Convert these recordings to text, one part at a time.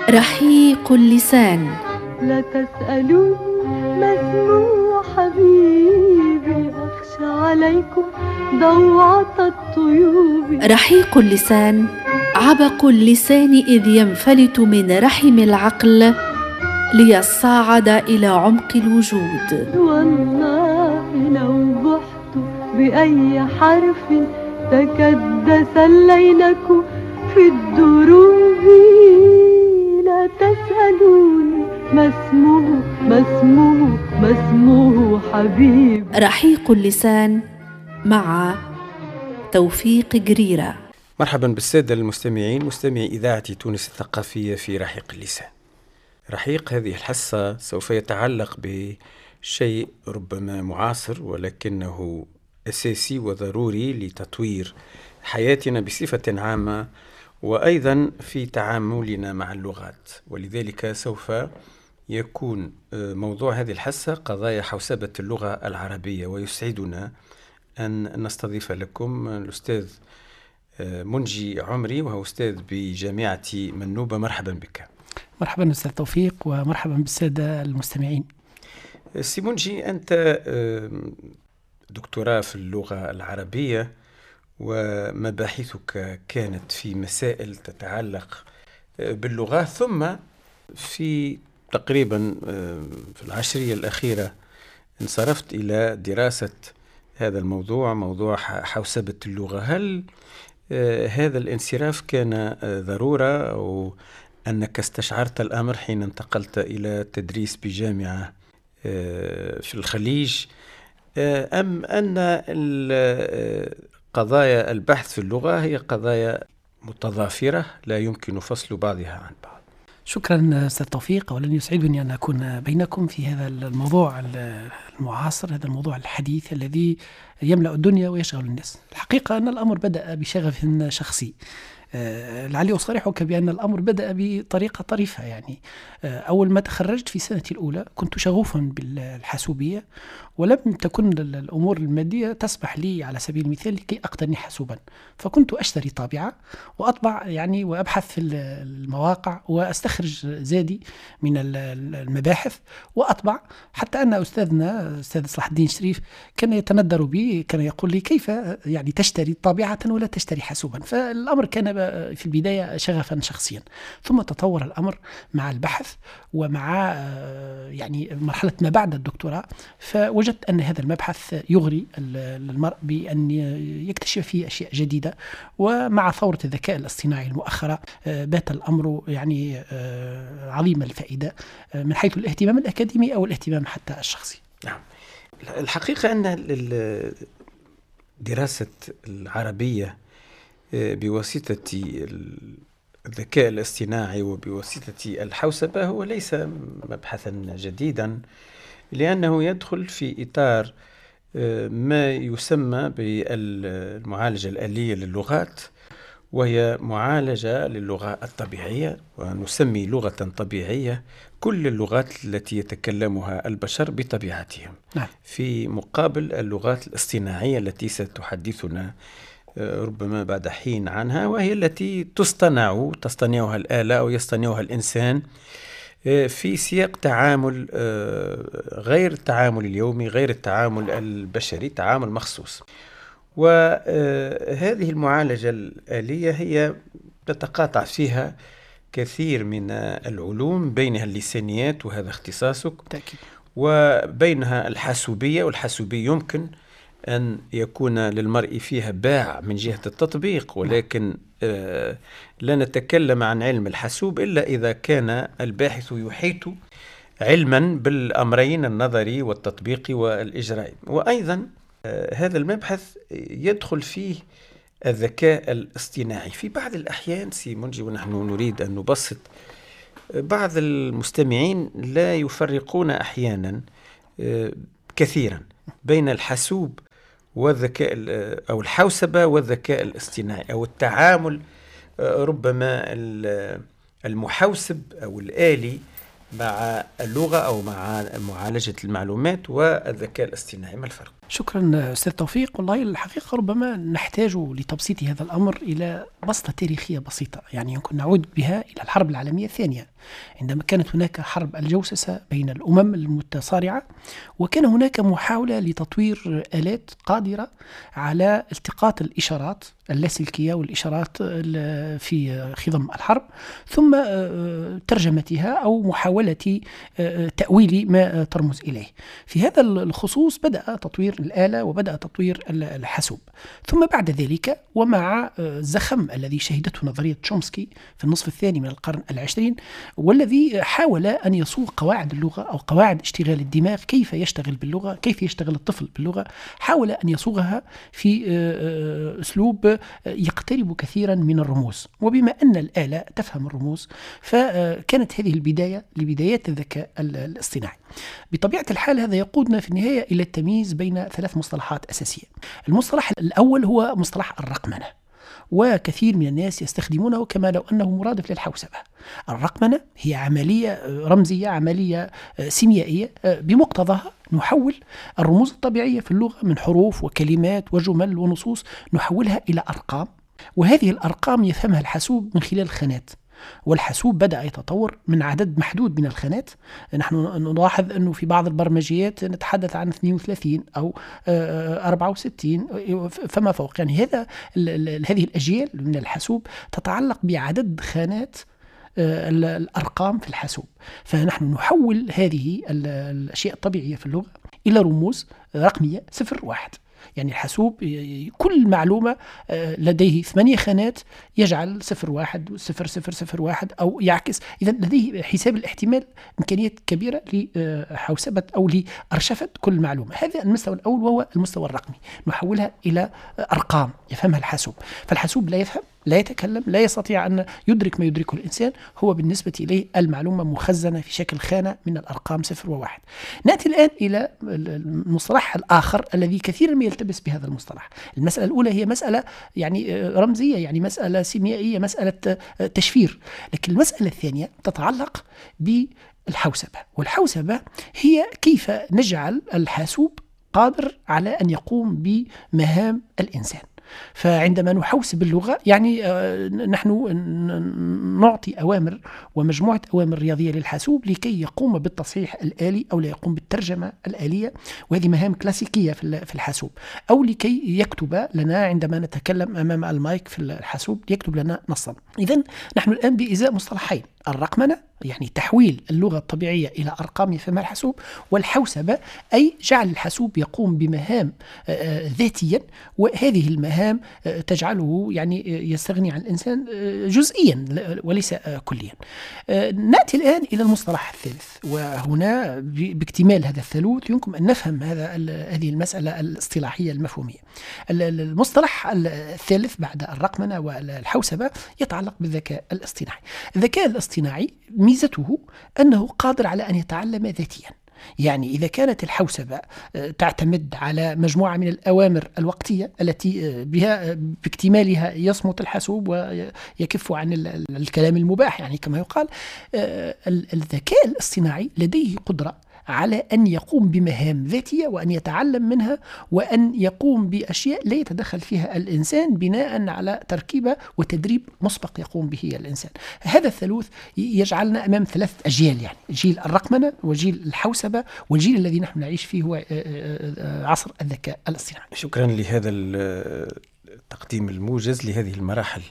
رحيق اللسان. لا تسألوا ما اسمه حبيبي، أخشى عليكم ضوعة الطيوب. رحيق اللسان عبق اللسان إذ ينفلت من رحم العقل ليصعد إلى عمق الوجود. والله لو بحت بأي حرف تكدس الليلك في الدروب. لا تسألوني ما اسمه حبيب. رحيق اللسان مع توفيق جريرة. مرحبا بالسادة المستمعين، مستمعي إذاعة تونس الثقافية في رحيق اللسان. رحيق هذه الحصة سوف يتعلق بشيء ربما معاصر ولكنه أساسي وضروري لتطوير حياتنا بصفة عامة، وأيضا في تعاملنا مع اللغات. ولذلك سوف يكون موضوع هذه الحصة قضايا حوسبة اللغة العربية، ويسعدنا أن نستضيف لكم الأستاذ منجي عمري، وهو أستاذ بجامعة منوبة. مرحبا بك. مرحبا أستاذ توفيق، ومرحبا بالسادة المستمعين. سي منجي، أنت دكتوراه في اللغة العربية، ومباحثك كانت في مسائل تتعلق باللغة، ثم في تقريبا في العشرية الأخيرة انصرفت إلى دراسة هذا الموضوع، موضوع حوسبة اللغة. هل هذا الانصراف كان ضرورة، أو أنك استشعرت الأمر حين انتقلت إلى التدريس بجامعة في الخليج، أم أن قضايا البحث في اللغة هي قضايا متضافرة لا يمكن فصل بعضها عن بعض؟ شكرا أستاذ توفيق، ولن يسعدني أن أكون بينكم في هذا الموضوع المعاصر، هذا الموضوع الحديث الذي يملأ الدنيا ويشغل الناس. الحقيقة أن الأمر بدأ بشغف شخصي، لعلي أصارحك بأن الأمر بدأ بطريقة طريفة. يعني أول ما تخرجت في سنتي الأولى كنت شغوفا بالحاسوبية، ولم تكن الأمور المادية تسمح لي على سبيل المثال لكي أقتني حاسوبا، فكنت أشتري طابعة وأطبع يعني وأبحث في المواقع وأستخرج زادي من المباحث وأطبع، حتى أن أستاذنا أستاذ صلاح الدين شريف كان يتندر بي، كان يقول لي كيف يعني تشتري طابعة ولا تشتري حاسوبا. فالأمر كان في البداية شغفا شخصيا، ثم تطور الأمر مع البحث ومع يعني مرحلة ما بعد الدكتوراه، فوجدت أن هذا المبحث يغري المرء بأن يكتشف فيه أشياء جديدة. ومع ثورة الذكاء الاصطناعي المؤخرة بات الأمر يعني عظيم الفائدة من حيث الاهتمام الأكاديمي أو الاهتمام حتى الشخصي. نعم، الحقيقة أن دراسة العربية بواسطة الذكاء الاصطناعي وبواسطة الحوسبة هو ليس مبحثا جديدا، لأنه يدخل في إطار ما يسمى بالمعالجة الآلية للغات، وهي معالجة للغة الطبيعية، ونسمي لغة طبيعية كل اللغات التي يتكلمها البشر بطبيعتهم، في مقابل اللغات الاصطناعية التي ستحدثنا ربما بعد حين عنها، وهي التي تصطنعها الآلة أو يصطنعها الإنسان في سياق تعامل غير التعامل اليومي، غير التعامل البشري، تعامل مخصوص. وهذه المعالجة الآلية هي تتقاطع فيها كثير من العلوم، بينها اللسانيات وهذا اختصاصك، وبينها الحاسوبية، والحاسوبية يمكن أن يكون للمرء فيها باع من جهة التطبيق، ولكن لا نتكلم عن علم الحاسوب إلا إذا كان الباحث يحيط علما بالأمرين النظري والتطبيقي والإجرائي. وأيضا هذا المبحث يدخل فيه الذكاء الاصطناعي في بعض الأحيان. سي منجي، ونحن نريد أن نبسط، بعض المستمعين لا يفرقون أحيانا كثيرا بين الحاسوب والذكاء أو الحوسبة والذكاء الاصطناعي، أو التعامل ربما المحوسب أو الآلي مع اللغة أو مع معالجة المعلومات والذكاء الاصطناعي. ما الفرق؟ شكرا أستاذ توفيق. والله الحقيقة ربما نحتاج لتبسيط هذا الأمر إلى بسطة تاريخية بسيطة، يعني يمكن نعود بها إلى الحرب العالمية الثانية، عندما كانت هناك حرب الجوسسة بين الأمم المتصارعة، وكان هناك محاولة لتطوير آلات قادرة على التقاط الإشارات اللاسلكية والإشارات في خضم الحرب، ثم ترجمتها أو محاولة تأويل ما ترمز إليه. في هذا الخصوص بدأ تطوير الآلة وبدأ تطوير الحاسوب. ثم بعد ذلك ومع الزخم الذي شهدته نظرية تشومسكي في النصف الثاني من القرن العشرين، والذي حاول أن يصوغ قواعد اللغة أو قواعد اشتغال الدماغ، كيف يشتغل باللغة، كيف يشتغل الطفل باللغة، حاول أن يصوغها في أسلوب يقترب كثيرا من الرموز. وبما أن الآلة تفهم الرموز، فكانت هذه البداية لبدايات الذكاء الاصطناعي. بطبيعة الحال هذا يقودنا في النهاية إلى التمييز بين ثلاث مصطلحات أساسية. المصطلح الأول هو مصطلح الرقمنة، وكثير من الناس يستخدمونه كما لو أنه مرادف للحوسبة. الرقمنة هي عملية رمزية، عملية سيميائية، بمقتضاها نحول الرموز الطبيعية في اللغة من حروف وكلمات وجمل ونصوص، نحولها إلى أرقام، وهذه الأرقام يفهمها الحاسوب من خلال الخانات. والحاسوب بدأ يتطور من عدد محدود من الخانات. نحن نلاحظ أنه في بعض البرمجيات نتحدث عن 32 أو 64 فما فوق. يعني هذه الأجيال من الحاسوب تتعلق بعدد خانات الأرقام في الحاسوب. فنحن نحول هذه الأشياء الطبيعية في اللغة إلى رموز رقمية 0-1. يعني الحاسوب كل معلومة لديه 8 خانات، يجعل 0-1 و0001 أو يعكس. إذن لديه حساب الاحتمال إمكانيات كبيرة لحوسبة أو لأرشفة كل معلومة. هذا المستوى الأول وهو المستوى الرقمي، نحولها إلى أرقام يفهمها الحاسوب. فالحاسوب لا يفهم، لا يتكلم، لا يستطيع أن يدرك ما يدركه الإنسان، هو بالنسبة إليه المعلومة مخزنة في شكل خانة من الأرقام 0-1. نأتي الآن إلى المصطلح الآخر الذي كثيرا ما يلتبس بهذا المصطلح. المسألة الأولى هي مسألة يعني رمزية، يعني مسألة سيميائية، مسألة تشفير. لكن المسألة الثانية تتعلق بالحوسبة، والحوسبة هي كيف نجعل الحاسوب قادر على أن يقوم بمهام الإنسان. فعندما نحوسب اللغة يعني نحن نعطي أوامر ومجموعة أوامر رياضية للحاسوب لكي يقوم بالتصحيح الآلي أو لا يقوم بالترجمة الآلية، وهذه مهام كلاسيكية في الحاسوب، أو لكي يكتب لنا عندما نتكلم أمام المايك في الحاسوب يكتب لنا نصا. إذن نحن الآن بإزاء مصطلحين: الرقمنة يعني تحويل اللغة الطبيعية إلى أرقام يفهمها الحاسوب، والحوسبة أي جعل الحاسوب يقوم بمهام ذاتيا، وهذه المهام تجعله يعني يستغني عن الإنسان جزئيا وليس كليا. نأتي الآن إلى المصطلح الثالث، وهنا باكتمال هذا الثالوث يمكن أن نفهم هذه المسألة الاصطلاحية المفهومية. المصطلح الثالث بعد الرقمنة والحوسبة يتعلق بالذكاء الاصطناعي. الذكاء الاصطناعي ميزته أنه قادر على أن يتعلم ذاتيا. يعني إذا كانت الحوسبة تعتمد على مجموعة من الأوامر الوقتية التي بها باكتمالها يصمت الحاسوب ويكف عن الكلام المباح، يعني كما يقال، الذكاء الاصطناعي لديه قدرة على أن يقوم بمهام ذاتية وأن يتعلم منها وأن يقوم بأشياء لا يتدخل فيها الإنسان بناء على تركيبة وتدريب مسبق يقوم به الإنسان. هذا الثالوث يجعلنا أمام 3 أجيال، يعني جيل الرقمنة وجيل الحوسبة والجيل الذي نحن نعيش فيه هو عصر الذكاء الاصطناعي. شكرا لهذا التقديم الموجز لهذه المراحل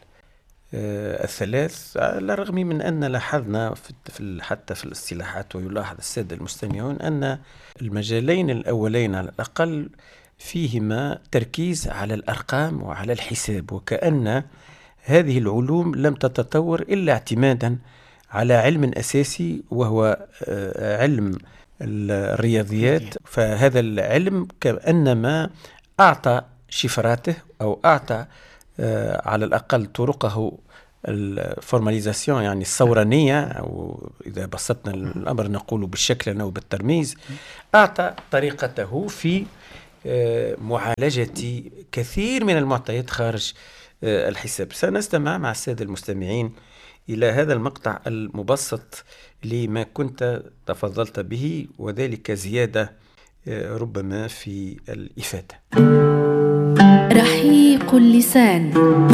الثلاث، على الرغم من أن لاحظنا حتى في الاصطلاحات، ويلاحظ السادة المستمعون أن المجالين الأولين على الأقل فيهما تركيز على الأرقام وعلى الحساب، وكأن هذه العلوم لم تتطور إلا اعتمادا على علم أساسي وهو علم الرياضيات. فهذا العلم كأنما أعطى شفراته أو أعطى على الأقل طرقه الفورماليزاسيون، يعني الصورانية، أو إذا بسطنا الأمر نقول بالشكل أو بالترميز، أعطى طريقته في معالجة كثير من المعطيات خارج الحساب. سنستمع مع السادة المستمعين إلى هذا المقطع المبسط لما كنت تفضلت به، وذلك زيادة ربما في الإفادة. رحيق اللسان.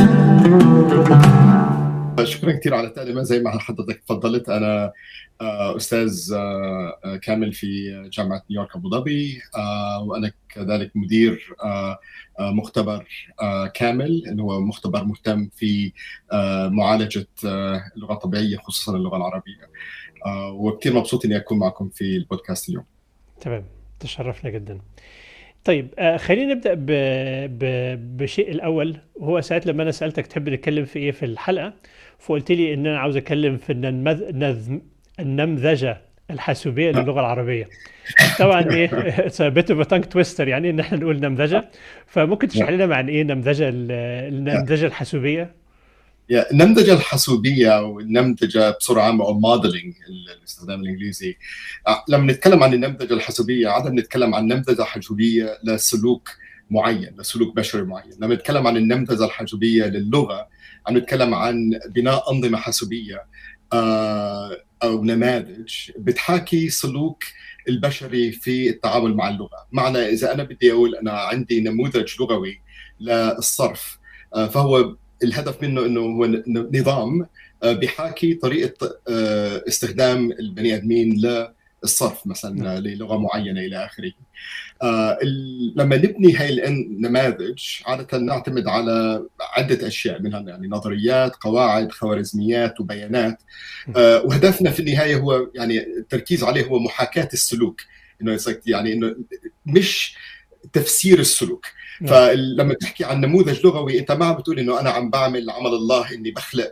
شكرا كثير على التقدمة. زي ما حضرتك تفضلت، أنا أستاذ كامل في جامعة نيويورك أبو ظبي، وأنا كذلك مدير مختبر كامل، اللي هو مختبر مهتم في معالجة اللغة الطبيعية خصوصا اللغة العربية، وكثير مبسوط إني أكون معكم في البودكاست اليوم. تمام، تشرفنا جدا. طيب خلينا نبدأ بشيء الأول، وهو ساعات لما أنا سألتك تحب نتكلم في إيه في الحلقة، فقلت لي إن أنا عاوز أتكلم في النمذجة الحاسوبية للغة العربية. طبعا إيه it's a bit of a tongue twister، يعني إن إحنا نقول نمذجة، فممكن تشرح لنا معنى إيه النمذجة الحاسوبية؟ النمذجة الحاسوبية أو النمذجة بصورة عامة أو modeling الاستخدام الإنجليزي. لما نتكلم عن النمذجة الحاسوبية عادة نتكلم عن نمذجة حاسوبية لسلوك معين، لسلوك بشري معين. لما نتكلم عن النمذجة الحاسوبية للغة عم نتكلم عن بناء أنظمة حاسوبية أو نماذج بتحاكي سلوك البشري في التعامل مع اللغة. معنى إذا أنا بدي أقول أنا عندي نموذج لغوي للصرف، فهو الهدف منه انه هو نظام بيحاكي طريقه استخدام البني ادمين للصرف مثلا للغه معينه الى اخره. لما نبني هاي النماذج عاده نعتمد على عده اشياء، منها يعني نظريات، قواعد، خوارزميات وبيانات، وهدفنا في النهايه هو يعني التركيز عليه هو محاكاه السلوك، انه يعني انه مش تفسير السلوك. فلما تحكي عن نموذج لغوي انت ما عم بتقول انه انا عم بعمل عمل الله اني بخلق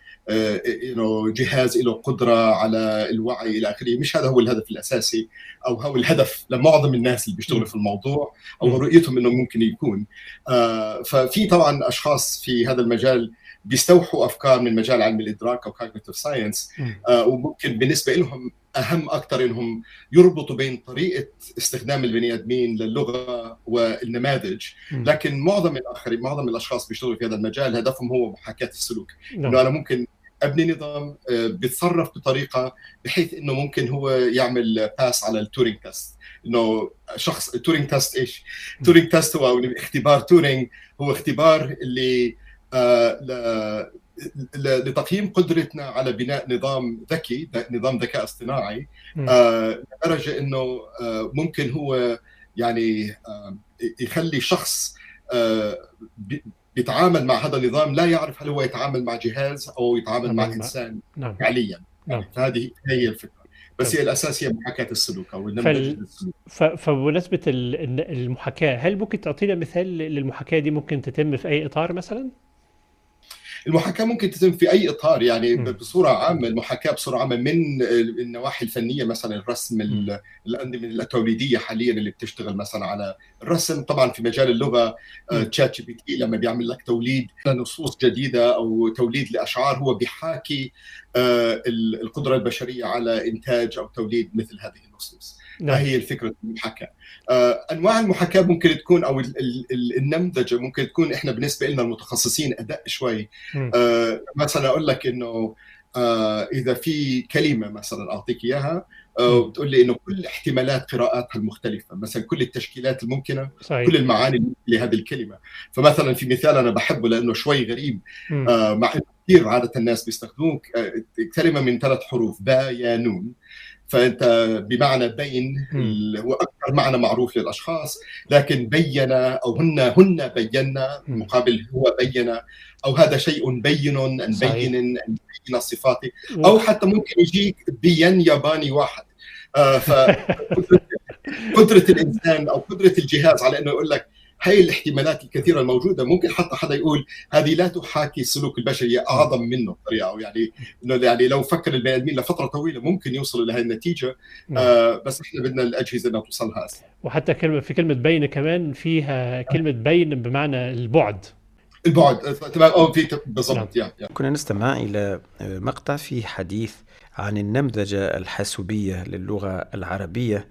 جهاز له قدره على الوعي الى اخره. مش هذا هو الهدف الاساسي، او هو الهدف لمعظم الناس اللي بيشتغلوا في الموضوع او رؤيتهم انه ممكن يكون. ففي طبعا اشخاص في هذا المجال بيستوحوا افكار من مجال علم الادراك او cognitive science، وممكن بالنسبه لهم اهم اكثر انهم يربطوا بين طريقه استخدام البني ادمين للغه والنماذج. لكن معظم الاشخاص بيشتغلوا في هذا المجال هدفهم هو محاكاه السلوك. انه انا ممكن ابني نظام بيتصرف بطريقه بحيث انه ممكن هو يعمل باس على التورينج تيست. انه شخص تورينج تيست ايش؟ تورينج تيست هو اختبار تورينج، هو اختبار اللي لتقييم قدرتنا على بناء نظام ذكي، نظام ذكاء اصطناعي، لدرجة انه ممكن هو يعني يخلي شخص بيتعامل مع هذا النظام لا يعرف هل هو يتعامل مع جهاز او يتعامل مع انسان فعليا. هذه هي الفكرة، بس هي الاساس هي محاكاة السلوك او النموذج السلوك. فبمناسبة المحاكاة، هل ممكن تعطينا مثال للمحاكاة دي ممكن تتم في اي اطار مثلا؟ المحاكاة ممكن تتم في أي إطار، يعني بصورة عامة المحاكاة بصورة عامة من النواحي الفنية، مثلا الرسم، الأنظمة التوليدية حاليا اللي بتشتغل مثلا على الرسم. طبعا في مجال اللغة تشات جي بي تي لما بيعمل لك توليد لنصوص جديدة أو توليد لأشعار هو بيحاكي القدرة البشرية على إنتاج أو توليد مثل هذه النصوص. هي الفكرة المحاكاة. أنواع المحاكاة ممكن تكون أو النمذجة ممكن تكون إحنا بالنسبة لنا المتخصصين أدق شوي. مثلا أقول لك إنه إذا في كلمة مثلا أعطيك إياها وتقول لي إنه كل احتمالات قراءاتها المختلفة، مثلا كل التشكيلات الممكنة، صحيح. كل المعاني لهذه الكلمة. فمثلا في مثال أنا بحبه لأنه شوي غريب، مع إنه كثير عادة الناس بيستخدموه، كلمة من 3 حروف با يا نون. فأنت بمعنى بين هو أكثر معنى معروف للأشخاص، لكن بين أو هن بينا مقابل هو بين، أو هذا شيء بين أن بين أن بين صفاته، أو حتى ممكن يجيك بين ياباني واحد. فقدرة الإنسان أو قدرة الجهاز على أنه يقول لك هاي الاحتمالات الكثيرة الموجودة، ممكن حتى حدا يقول هذه لا تحاكي السلوك البشري، أعظم منه بطريقة، أو يعني لو فكر البني آدمين لفترة طويلة ممكن يوصلوا لهذه النتيجة. بس إحنا بدنا الأجهزة أنها توصلها أسرع. وحتى كلمة بين كمان فيها كلمة بين بمعنى البعد. تمام، في بالضبط. كنا نستمع إلى مقطع في حديث عن النمذجة الحاسوبية للغة العربية،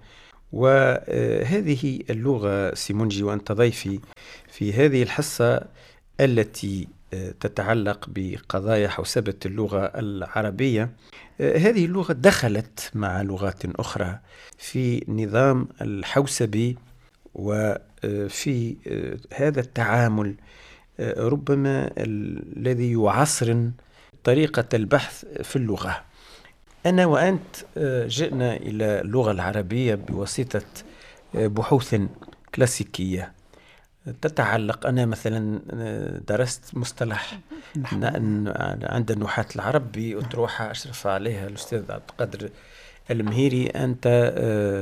وهذه اللغة سيمونجي وأنت ضيفي في هذه الحصة التي تتعلق بقضايا حوسبة اللغة العربية. هذه اللغة دخلت مع لغات أخرى في نظام الحوسبي، وفي هذا التعامل ربما الذي يعصر طريقة البحث في اللغة. أنا وأنت جئنا إلى اللغة العربية بواسطة بحوث كلاسيكية تتعلق. أنا مثلا درست مصطلح عند النحاة العرب بأطروحة أشرف عليها الأستاذ عبد القادر المهيري. أنت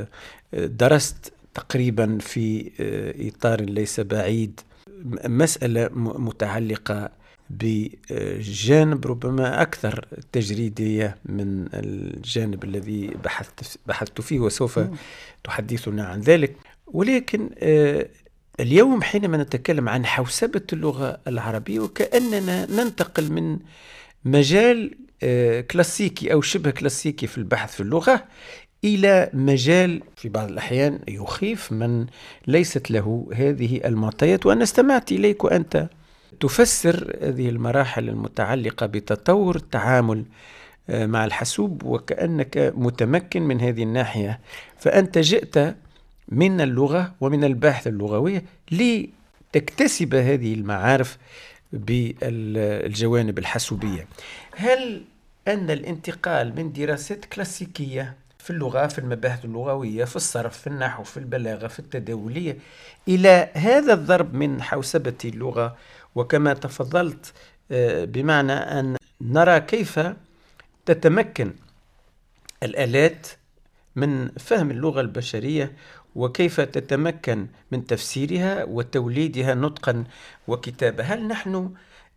درست تقريبا في إطار ليس بعيد مسألة متعلقة بجانب ربما أكثر تجريدية من الجانب الذي بحثت فيه، وسوف تحدثنا عن ذلك. ولكن اليوم حينما نتكلم عن حوسبة اللغة العربية وكأننا ننتقل من مجال كلاسيكي أو شبه كلاسيكي في البحث في اللغة إلى مجال في بعض الأحيان يخيف من ليست له هذه المعطيات. وأنا استمعت إليك وأنت تفسر هذه المراحل المتعلقة بتطور التعامل مع الحاسوب وكأنك متمكن من هذه الناحية. فأنت جئت من اللغة ومن البحث اللغوي لتكتسب هذه المعارف بالجوانب الحاسوبية. هل أن الانتقال من دراسات كلاسيكية في اللغة، في المباحث اللغوية، في الصرف، في النحو، في البلاغة، في التداولية، إلى هذا الضرب من حوسبة اللغة، وكما تفضلت بمعنى أن نرى كيف تتمكن الآلات من فهم اللغة البشرية وكيف تتمكن من تفسيرها وتوليدها نطقا وكتابة. هل نحن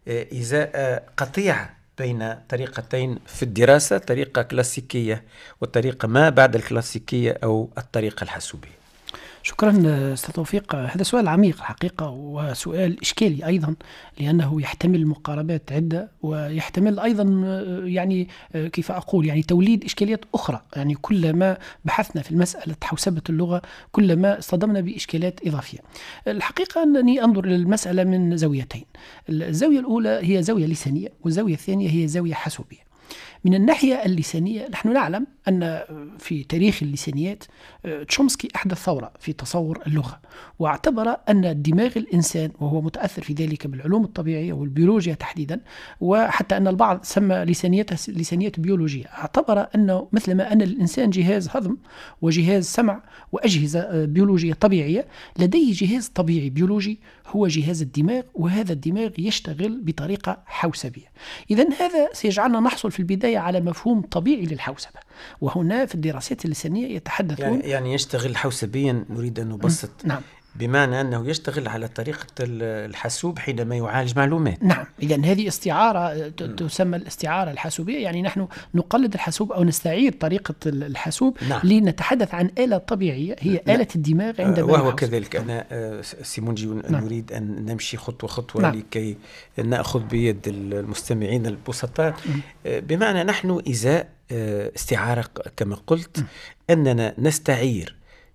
إزاء قطيعة بين طريقتين في الدراسة، طريقة كلاسيكية وطريقة ما بعد الكلاسيكية أو الطريقة الحاسوبية؟ شكرا أستاذ توفيق. هذا سؤال عميق الحقيقة، وسؤال إشكالي أيضا، لأنه يحتمل مقاربات عدة، ويحتمل أيضا يعني كيف أقول يعني توليد إشكاليات أخرى. يعني كلما بحثنا في المسألة حوسبة اللغة كلما اصطدمنا بإشكالات إضافية. الحقيقة أنني أنظر إلى المسألة من زاويتين. الزاوية الأولى هي زاوية لسانية، والزاوية الثانية هي زاوية حاسوبية. من الناحية اللسانية نحن نعلم أن في تاريخ اللسانيات تشومسكي أحدث ثورة في تصور اللغة، واعتبر أن دماغ الإنسان، وهو متأثر في ذلك بالعلوم الطبيعية والبيولوجيا تحديدا، وحتى أن البعض سمى لسانية بيولوجية، اعتبر أنه مثلما أن الإنسان جهاز هضم وجهاز سمع وأجهزة بيولوجية طبيعية، لديه جهاز طبيعي بيولوجي هو جهاز الدماغ، وهذا الدماغ يشتغل بطريقة حوسبية. إذن هذا سيجعلنا نحصل في البداية على مفهوم طبيعي للحوسبة. وهنا في الدراسات اللسانية يتحدثون يعني يشتغل حوسبيا. نريد أن نبسط. نعم. بمعنى أنه يشتغل على طريقة الحاسوب حينما يعالج معلومات. نعم، إذن هذه استعارة تسمى الاستعارة الحاسوبية. يعني نحن نقلد الحاسوب أو نستعير طريقة الحاسوب. نعم. لنتحدث عن آلة طبيعية هي آلة الدماغ عندما وهو كذلك. أنا سيمونجي نريد أن نمشي خطوة خطوة. نعم. لكي نأخذ بيد المستمعين البسطاء. بمعنى نحن إزاء استعارة كما قلت، أننا نستعير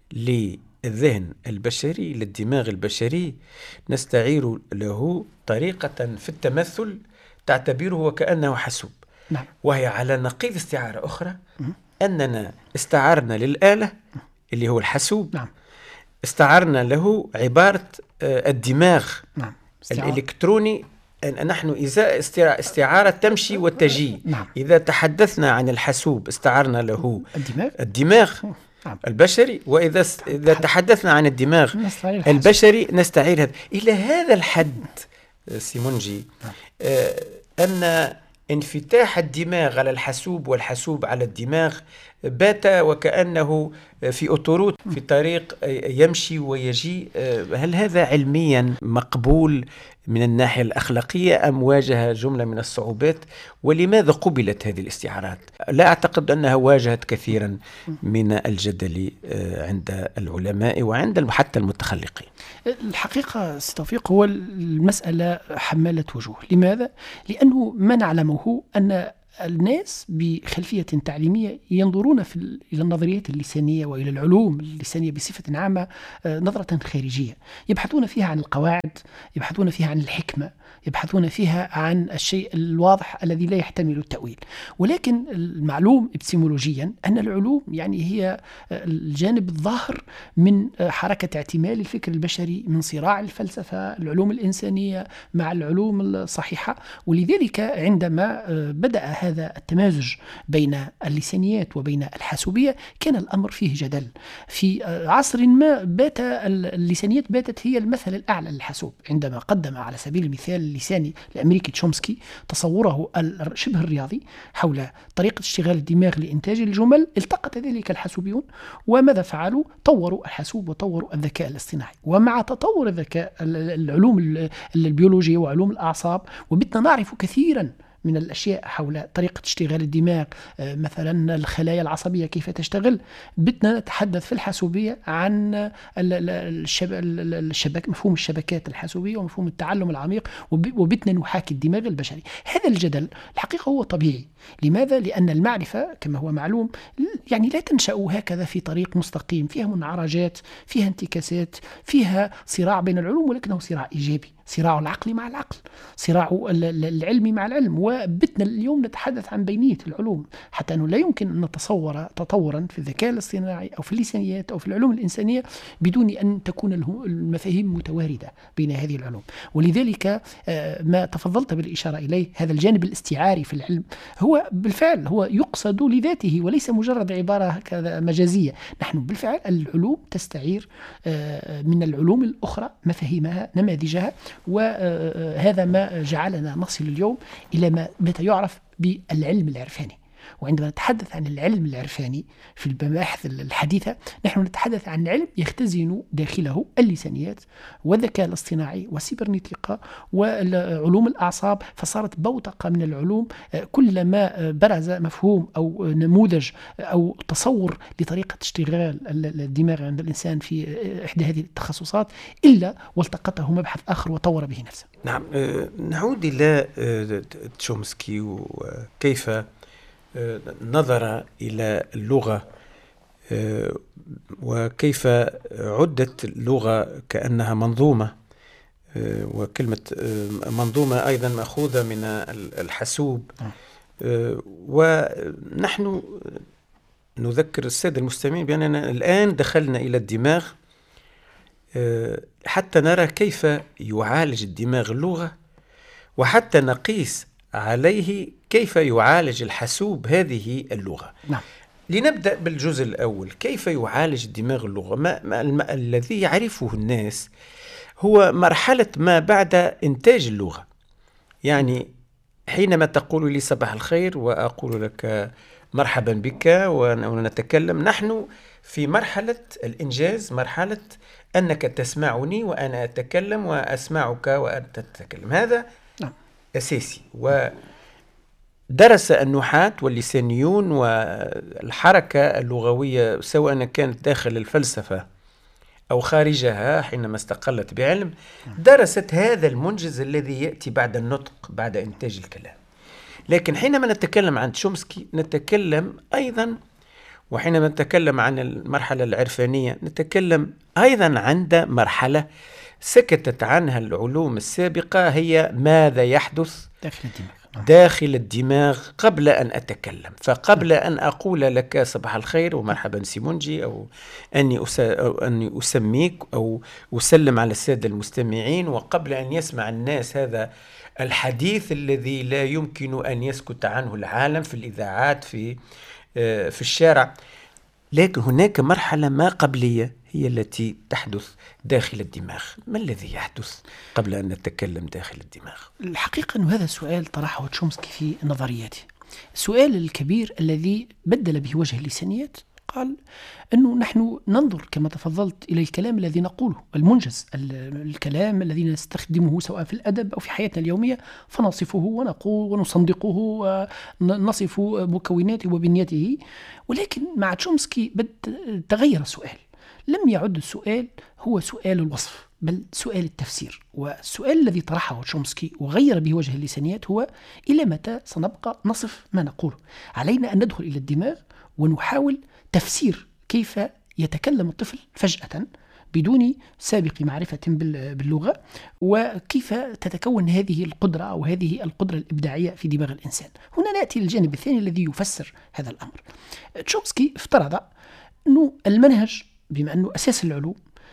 الذهن البشري، للدماغ البشري، نستعير له طريقة في التمثل تعتبره وكأنه حاسوب. نعم. وهي على نقيض استعارة أخرى، أننا استعرنا للآلة اللي هو الحاسوب. نعم. استعرنا له عبارة الدماغ. نعم. الإلكتروني. نحن إزاء استعارة تمشي وتجي. نعم. إذا تحدثنا عن الحاسوب استعرنا له الدماغ البشري، وإذا تحدثنا عن الدماغ البشري نستعير هذا. إلى هذا الحد سيمونجي أن انفتاح الدماغ على الحاسوب والحاسوب على الدماغ بات وكأنه في أوتوروت، في طريق يمشي ويجي. هل هذا علميا مقبول من الناحية الأخلاقية أم واجه جملة من الصعوبات؟ ولماذا قبلت هذه الاستعارات؟ لا أعتقد أنها واجهت كثيرا من الجدل عند العلماء وعند حتى المتخلقين. الحقيقة توفيق، هو المسألة حمالة وجوه. لماذا؟ لأنه ما نعلمه أن الناس بخلفية تعليمية ينظرون إلى النظريات اللسانية وإلى العلوم اللسانية بصفة عامة نظرة خارجية، يبحثون فيها عن القواعد، يبحثون فيها عن الحكمة، يبحثون فيها عن الشيء الواضح الذي لا يحتمل التأويل. ولكن المعلوم ابستيمولوجيا أن العلوم يعني هي الجانب الظاهر من حركة اعتمال الفكر البشري، من صراع الفلسفة العلوم الإنسانية مع العلوم الصحيحة. ولذلك عندما بدأ هذا التمازج بين اللسانيات وبين الحاسوبية كان الأمر فيه جدل. في عصر ما اللسانيات باتت هي المثل الأعلى للحاسوب، عندما قدم على سبيل المثال اللساني الأمريكي تشومسكي تصوره شبه الرياضي حول طريقة اشتغال الدماغ لإنتاج الجمل، التقط ذلك الحاسوبيون وماذا فعلوا؟ طوروا الحاسوب وطوروا الذكاء الاصطناعي. ومع تطور الذكاء العلوم البيولوجية وعلوم الأعصاب، وبدنا نعرف كثيرا من الأشياء حول طريقة اشتغال الدماغ، مثلا الخلايا العصبية كيف تشتغل. بدنا نتحدث في الحاسوبية عن مفهوم الشبكات الحاسوبية ومفهوم التعلم العميق، وبدنا نحاكي الدماغ البشري. هذا الجدل الحقيقة هو طبيعي. لماذا؟ لأن المعرفة كما هو معلوم يعني لا تنشأ هكذا في طريق مستقيم، فيها منعرجات، فيها انتكاسات، فيها صراع بين العلوم، ولكنه صراع إيجابي، صراع العقل مع العقل، صراع العلم مع العلم. وبدنا اليوم نتحدث عن بينية العلوم، حتى أنه لا يمكن أن نتصور تطورا في الذكاء الاصطناعي أو في اللسانيات أو في العلوم الإنسانية بدون أن تكون المفاهيم متواردة بين هذه العلوم. ولذلك ما تفضلت بالإشارة إليه، هذا الجانب الاستعاري في العلم هو بالفعل هو يقصد لذاته وليس مجرد عبارة مجازية. نحن بالفعل العلوم تستعير من العلوم الأخرى مفاهيمها، نماذجها، وهذا ما جعلنا نصل اليوم إلى ما يعرف بالعلم العرفاني. وعندما نتحدث عن العلم العرفاني في المباحث الحديثة، نحن نتحدث عن علم يختزن داخله اللسانيات والذكاء الاصطناعي والسيبرنيتيقا وعلوم الأعصاب، فصارت بوتقة من العلوم. كلما برز مفهوم أو نموذج أو تصور لطريقة اشتغال الدماغ عند الإنسان في إحدى هذه التخصصات إلا والتقطه مبحث آخر وطور به نفسه. نعم، نعود إلى تشومسكي وكيف نظر إلى اللغة وكيف عدت اللغة كأنها منظومة، وكلمة منظومة أيضا مأخوذة من الحاسوب. ونحن نذكر السادة المستمعين بأننا الآن دخلنا إلى الدماغ حتى نرى كيف يعالج الدماغ اللغة، وحتى نقيس عليه كيف يعالج الحاسوب هذه اللغة. نعم. لنبدأ بالجزء الأول، كيف يعالج الدماغ اللغة. ما الذي يعرفه الناس هو مرحلة ما بعد إنتاج اللغة. يعني حينما تقول لي صباح الخير وأقول لك مرحبا بك ونتكلم، نحن في مرحلة الإنجاز، مرحلة أنك تسمعني وأنا أتكلم وأسمعك وأنت تتكلم. هذا نعم. أساسي. ودرس النحاة واللسانيون والحركة اللغوية سواء كانت داخل الفلسفة أو خارجها حينما استقلت بعلم، درست هذا المنجز الذي يأتي بعد النطق، بعد إنتاج الكلام. لكن حينما نتكلم عن تشومسكي نتكلم أيضا، وحينما نتكلم عن المرحلة العرفانية نتكلم أيضا عن مرحلة سكتت عنها العلوم السابقة، هي ماذا يحدث داخل الدماغ قبل أن أتكلم. فقبل أن أقول لك صباح الخير ومرحبا سيمونجي، أو أني أسميك أو أسلم على السادة المستمعين، وقبل أن يسمع الناس هذا الحديث الذي لا يمكن أن يسكت عنه العالم في الإذاعات في الشارع، لكن هناك مرحلة ما قبلية هي التي تحدث داخل الدماغ. ما الذي يحدث قبل أن نتكلم داخل الدماغ؟ الحقيقة أن هذا السؤال طرحه تشومسكي في نظرياته، السؤال الكبير الذي بدل به وجه اللسانيات. قال أنه نحن ننظر كما تفضلت إلى الكلام الذي نقوله، المنجز، الكلام الذي نستخدمه سواء في الأدب أو في حياتنا اليومية، فنصفه ونقول ونصندقه ونصف مكوناته وبنيته. ولكن مع تشومسكي تغير السؤال، لم يعد السؤال هو سؤال الوصف، بل سؤال التفسير. والسؤال الذي طرحه تشومسكي وغير به وجه اللسانيات هو: إلى متى سنبقى نصف ما نقوله؟ علينا أن ندخل إلى الدماغ ونحاول تفسير كيف يتكلم الطفل فجأة بدون سابق معرفة باللغة، وكيف تتكون هذه القدرة أو هذه القدرة الإبداعية في دماغ الإنسان. هنا نأتي للجانب الثاني الذي يفسر هذا الأمر. تشومسكي افترض أنه المنهج بما أنه أساس العلوم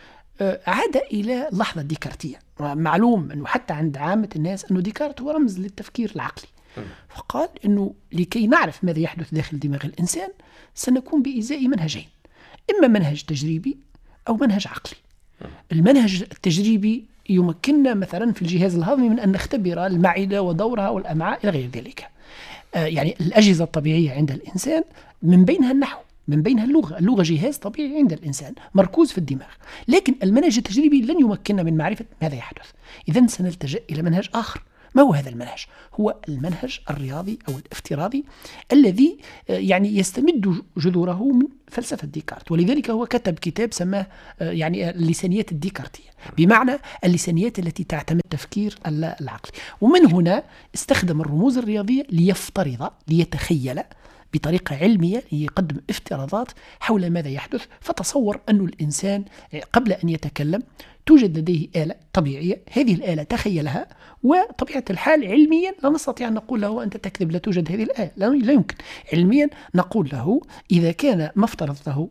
عاد إلى اللحظة الديكارتية. معلوم أنه حتى عند عامة الناس أنه ديكارت هو رمز للتفكير العقلي، فقال أنه لكي نعرف ماذا يحدث داخل دماغ الإنسان سنكون بإزاء منهجين: إما منهج تجريبي أو منهج عقلي. المنهج التجريبي يمكننا مثلا في الجهاز الهضمي من أن نختبر المعدة ودورها والأمعاء إلى غير ذلك. يعني الأجهزة الطبيعية عند الإنسان من بينها النحو، من بينها اللغة جهاز طبيعي عند الإنسان مركوز في الدماغ. لكن المنهج التجريبي لن يمكننا من معرفة ماذا يحدث، إذن سنلتجأ إلى منهج آخر. ما هو هذا المنهج؟ هو المنهج الرياضي أو الافتراضي الذي يعني يستمد جذوره من فلسفة ديكارت، ولذلك هو كتب كتاب سماه يعني اللسانيات الديكارتية، بمعنى اللسانيات التي تعتمد تفكير العقل. ومن هنا استخدم الرموز الرياضية ليفترض، ليتخيل بطريقة علمية، يقدم افتراضات حول ماذا يحدث. فتصور أن الإنسان قبل أن يتكلم توجد لديه آلة طبيعية، هذه الآلة تخيلها، وطبيعة الحال علميا لا نستطيع أن نقول له أنت تكذب لا توجد هذه الآلة، لا يمكن. علميا نقول له إذا كان ما افترضته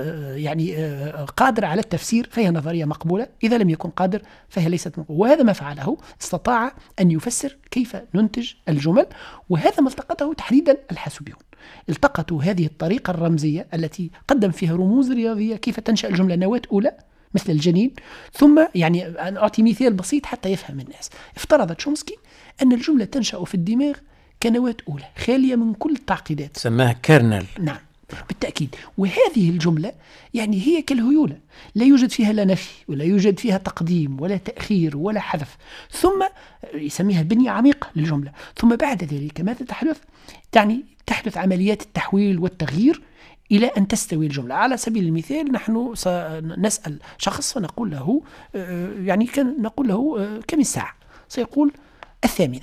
يعني قادر على التفسير فهي نظرية مقبولة، إذا لم يكن قادر فهي ليست مقبولة. وهذا ما فعله، استطاع أن يفسر كيف ننتج الجمل، وهذا ما التقطه تحديدا الحاسوبيون. التقطوا هذه الطريقة الرمزية التي قدم فيها رموز رياضية كيف تنشأ الجملة نواة أولى مثل الجنين. ثم يعني أنا أعطي مثال بسيط حتى يفهم الناس. افترض تشومسكي أن الجملة تنشأ في الدماغ كنواة أولى خالية من كل التعقيدات، سماها كيرنل. نعم بالتأكيد. وهذه الجملة يعني هي كالهيولة، لا يوجد فيها لا نفي ولا يوجد فيها تقديم ولا تأخير ولا حذف، ثم يسميها بنية عميقة للجملة. ثم بعد ذلك ماذا تحدث؟ يعني تحدث عمليات التحويل والتغيير إلى أن تستوي الجملة. على سبيل المثال نحن سنسأل شخص ونقول له يعني نقول له كم الساعة؟ سيقول 8.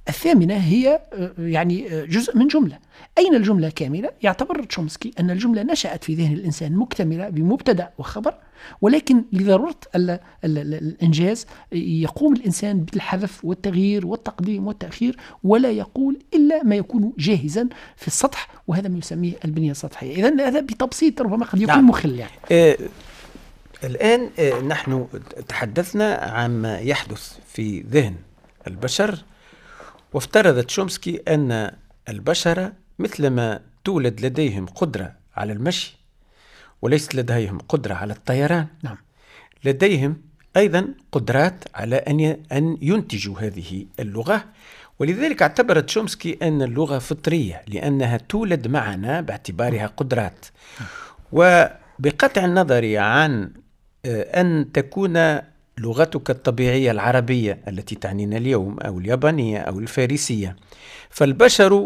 8 هي يعني جزء من جملة. أين الجملة كاملة؟ يعتبر تشومسكي أن الجملة نشأت في ذهن الإنسان مكتملة بمبتدأ وخبر، ولكن لضرورة الإنجاز يقوم الإنسان بالحذف والتغيير والتقديم والتأخير، ولا يقول إلا ما يكون جاهزا في السطح، وهذا ما يسميه البنية السطحية. إذن هذا بتبسيط ربما قد يكون مخل يعني. الآن نحن تحدثنا عما يحدث في ذهن البشر، وافترض تشومسكي أن البشر مثلما تولد لديهم قدرة على المشي وليست لديهم قدرة على الطيران، نعم، لديهم أيضا قدرات على أن ينتجوا هذه اللغة. ولذلك اعتبر تشومسكي أن اللغة فطرية لأنها تولد معنا باعتبارها قدرات. وبقطع النظر عن أن تكون لغتك الطبيعية العربية التي تعنينا اليوم أو اليابانية أو الفارسية، فالبشر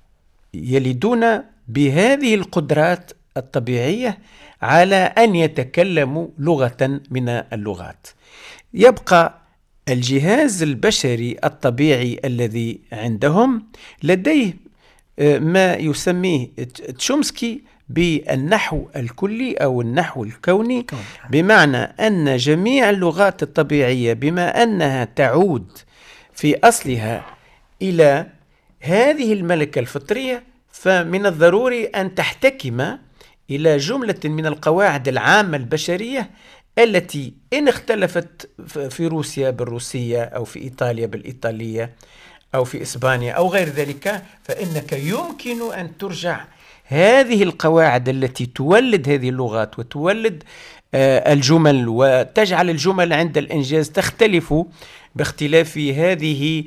يلدون بهذه القدرات الطبيعية على أن يتكلموا لغة من اللغات. يبقى الجهاز البشري الطبيعي الذي عندهم لديه ما يسميه تشومسكي بالنحو الكلي أو النحو الكوني، بمعنى أن جميع اللغات الطبيعية بما أنها تعود في أصلها إلى هذه الملكة الفطرية، فمن الضروري أن تحتكم إلى جملة من القواعد العامة البشرية التي إن اختلفت في روسيا بالروسية أو في إيطاليا بالإيطالية أو في إسبانيا أو غير ذلك، فإنك يمكن أن ترجع هذه القواعد التي تولد هذه اللغات وتولد الجمل وتجعل الجمل عند الإنجاز تختلف باختلاف هذه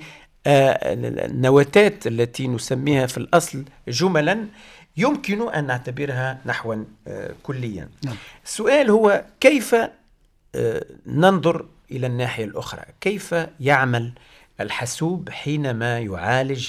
النواتات التي نسميها في الأصل جملا، يمكن أن نعتبرها نحوا كليا. السؤال هو كيف ننظر إلى الناحية الأخرى، كيف يعمل الحاسوب حينما يعالج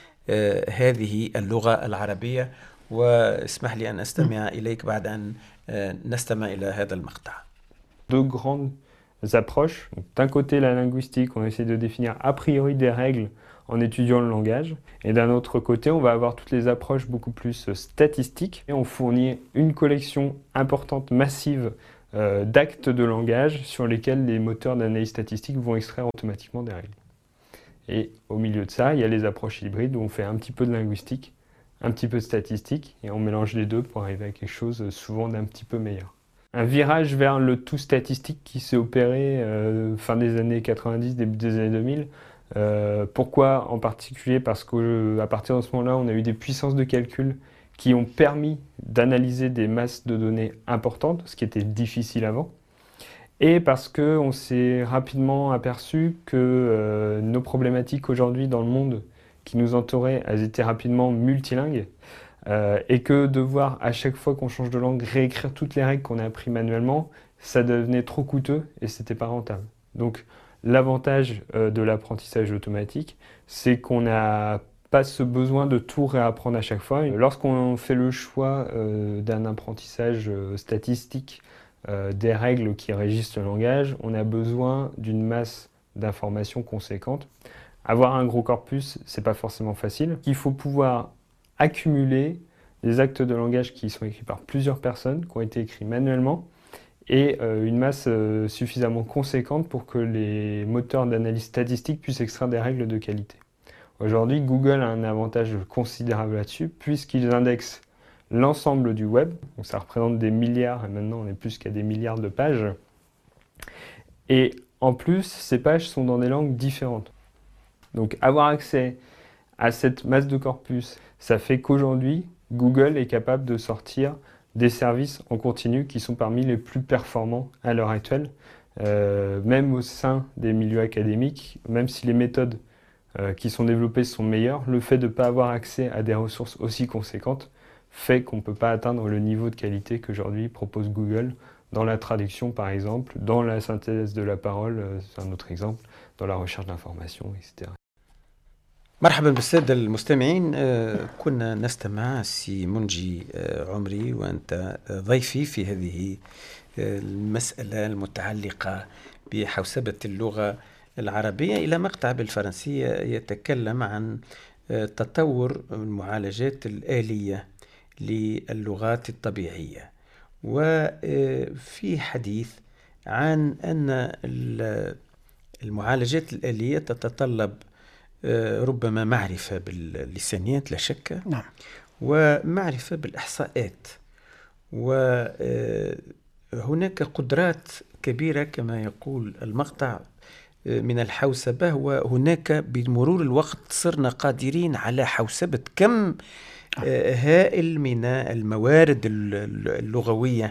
هذه اللغة العربية؟ واسمح لي أن أستمع إليك بعد أن نستمع إلى هذا المقطع. Deux grandes approches. Donc, d'un côté, la linguistique, on essaie de définir a priori des règles en étudiant le langage. Et d'un autre côté, on va avoir toutes les approches beaucoup plus statistiques. Et on fournit une collection importante, massive, d'actes de langage sur lesquels les moteurs d'analyse statistique vont extraire automatiquement des règles. Et au milieu de ça, il y a les approches hybrides où on fait un petit peu de linguistique, un petit peu de statistique, et on mélange les deux pour arriver à quelque chose souvent d'un petit peu meilleur. Un virage vers le tout statistique qui s'est opéré fin des années 90, début des années 2000. Pourquoi en particulier? Parce qu'à partir de ce moment-là, on a eu des puissances de calcul qui ont permis d'analyser des masses de données importantes, ce qui était difficile avant. Et parce qu'on s'est rapidement aperçu que nos problématiques aujourd'hui dans le monde qui nous entouraient, elles étaient rapidement multilingues, et que devoir à chaque fois qu'on change de langue réécrire toutes les règles qu'on a apprises manuellement, ça devenait trop coûteux et c'était pas rentable. Donc l'avantage de l'apprentissage automatique, c'est qu'on n'a pas ce besoin de tout réapprendre à chaque fois. Lorsqu'on fait le choix d'un apprentissage statistique, des règles qui régissent le langage, on a besoin d'une masse d'informations conséquente. Avoir un gros corpus, c'est pas forcément facile. Il faut pouvoir accumuler des actes de langage qui sont écrits par plusieurs personnes, qui ont été écrits manuellement, et une masse suffisamment conséquente pour que les moteurs d'analyse statistique puissent extraire des règles de qualité. Aujourd'hui, Google a un avantage considérable là-dessus, puisqu'ils indexent l'ensemble du web, donc ça représente des milliards, et maintenant on est plus qu'à des milliards de pages. Et en plus, ces pages sont dans des langues différentes. Donc avoir accès à cette masse de corpus, ça fait qu'aujourd'hui, Google est capable de sortir des services en continu qui sont parmi les plus performants à l'heure actuelle, même au sein des milieux académiques, même si les méthodes qui sont développées sont meilleures, le fait de ne pas avoir accès à des ressources aussi conséquentes fait qu'on ne peut pas atteindre le niveau de qualité qu'aujourd'hui propose Google dans la traduction par exemple, dans la synthèse de la parole, c'est un autre exemple, dans la recherche d'informations, etc. مرحبا بالسادة المستمعين. كنا نستمع سي منجي عمري وأنت ضيفي في هذه المسألة المتعلقة بحوسبة اللغة العربية إلى مقطع بالفرنسية يتكلم عن تطور المعالجات الآلية للغات الطبيعية، وفي حديث عن أن المعالجات الآلية تتطلب ربما معرفة باللسانيات لا شك، نعم، ومعرفة بالإحصاءات، وهناك قدرات كبيرة كما يقول المقطع من الحوسبة، وهناك بمرور الوقت صرنا قادرين على حوسبة كم هائل من الموارد اللغوية.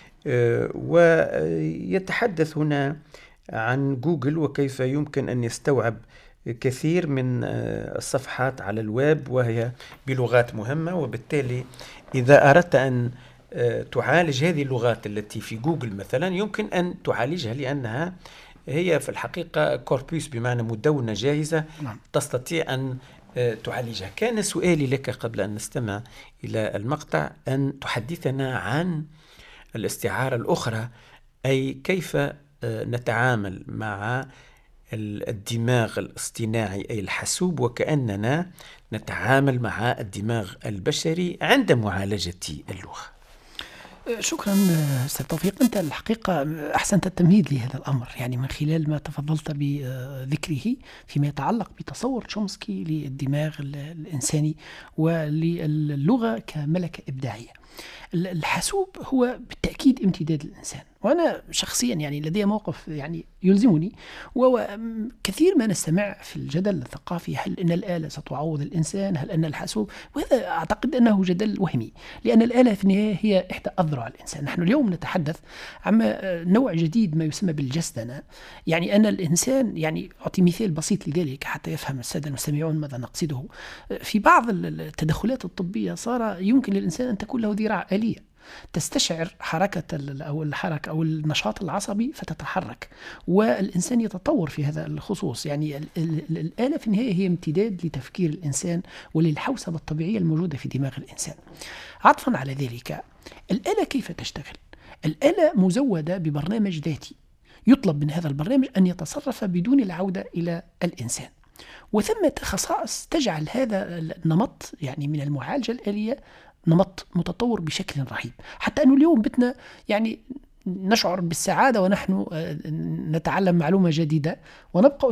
ويتحدث هنا عن جوجل وكيف يمكن أن يستوعب كثير من الصفحات على الويب وهي بلغات مهمة، وبالتالي إذا أردت أن تعالج هذه اللغات التي في جوجل مثلا يمكن أن تعالجها لأنها هي في الحقيقة كوربوس بمعنى مدونة جاهزة تستطيع أن تعالجها. كان سؤالي لك قبل أن نستمع إلى المقطع أن تحدثنا عن الاستعارة الأخرى، أي كيف نتعامل مع الدماغ الاصطناعي أي الحاسوب وكأننا نتعامل مع الدماغ البشري عند معالجة اللغة. شكرا أستاذ توفيق، أنت الحقيقة أحسنت التمهيد لهذا الأمر، يعني من خلال ما تفضلت بذكره فيما يتعلق بتصور تشومسكي للدماغ الإنساني وللغة كملكة إبداعية. الحاسوب هو بالتأكيد امتداد الإنسان، وأنا شخصيا يعني لدي موقف يعني يلزمني، وكثير ما نستمع في الجدل الثقافي هل أن الآلة ستعوض الإنسان، هل أن الحاسوب، وهذا أعتقد أنه جدل وهمي، لأن الآلة في النهاية هي إحدى أذرع الإنسان. نحن اليوم نتحدث عن نوع جديد ما يسمى بالجسدنة، يعني أن الإنسان، يعني أعطي مثال بسيط لذلك حتى يفهم السادة المستمعون ماذا نقصده. في بعض التدخلات الطبية صار يمكن للإنسان أن تكون له ذراع آلية تستشعر حركة أو الحركة أو النشاط العصبي فتتحرك، والإنسان يتطور في هذا الخصوص. يعني الآلة في النهاية هي امتداد لتفكير الإنسان وللحوسبة الطبيعية الموجودة في دماغ الإنسان. عطفا على ذلك، الآلة كيف تشتغل؟ الآلة مزودة ببرنامج ذاتي يطلب من هذا البرنامج أن يتصرف بدون العودة إلى الإنسان. وثمة خصائص تجعل هذا النمط يعني من المعالجة الآلية نمط متطور بشكل رهيب، حتى أنه اليوم بتنا يعني نشعر بالسعادة ونحن نتعلم معلومة جديدة ونبقى